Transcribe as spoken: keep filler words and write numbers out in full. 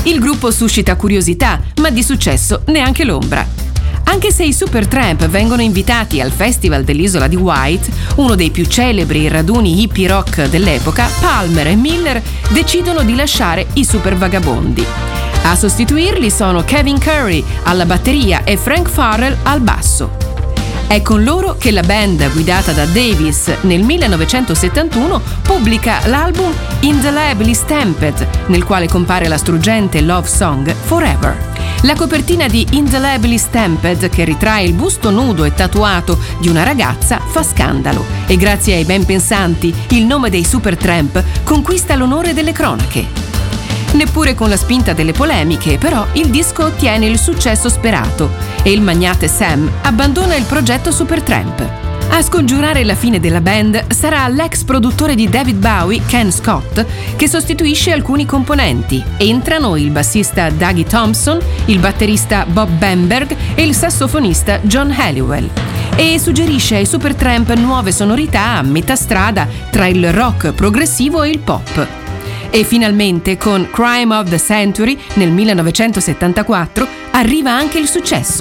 Il gruppo suscita curiosità, ma di successo neanche l'ombra. Anche se i Supertramp vengono invitati al Festival dell'Isola di Wight, uno dei più celebri raduni hippie rock dell'epoca, Palmer e Miller decidono di lasciare i Super Vagabondi. A sostituirli sono Kevin Curry alla batteria e Frank Farrell al basso. È con loro che la band, guidata da Davis, nel millenovecentosettantuno pubblica l'album Indelibly Stamped, nel quale compare la struggente love song Forever. La copertina di Indelibly Stamped, che ritrae il busto nudo e tatuato di una ragazza, fa scandalo e grazie ai ben pensanti il nome dei Supertramp conquista l'onore delle cronache. Neppure con la spinta delle polemiche, però, il disco ottiene il successo sperato e il magnate Sam abbandona il progetto Supertramp. A scongiurare la fine della band sarà l'ex produttore di David Bowie, Ken Scott, che sostituisce alcuni componenti. Entrano il bassista Dougie Thompson, il batterista Bob Bamberg e il sassofonista John Halliwell. E suggerisce ai Supertramp nuove sonorità a metà strada tra il rock progressivo e il pop. E finalmente con Crime of the Century nel millenovecentosettantaquattro arriva anche il successo.